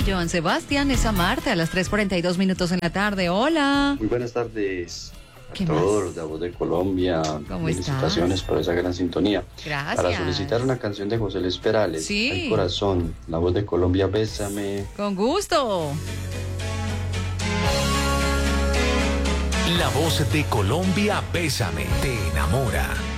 Joan Sebastián, esa Marta a las 3:42 en la tarde. Hola. Muy buenas tardes a ¿Qué todos más? los de La Voz de Colombia. ¿Cómo Felicitaciones estás? por esa gran sintonía. Gracias. Para solicitar una canción de José Luis Perales, Sí. El Corazón, La Voz de Colombia, Bésame. Con gusto. La Voz de Colombia, Bésame, te enamora.